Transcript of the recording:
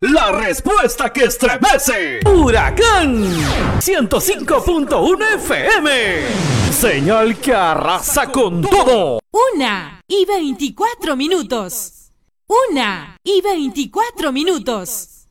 La respuesta que estremece. Huracán 105.1 FM. Señal que arrasa con todo. 1:24 minutos. 1:24 minutos.